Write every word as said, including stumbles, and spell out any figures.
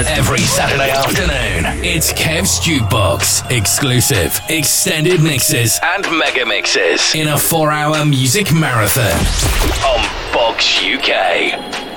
Every Saturday afternoon, it's Kev's Jukebox. Exclusive, extended mixes and mega mixes in a four-hour music marathon on Box U K.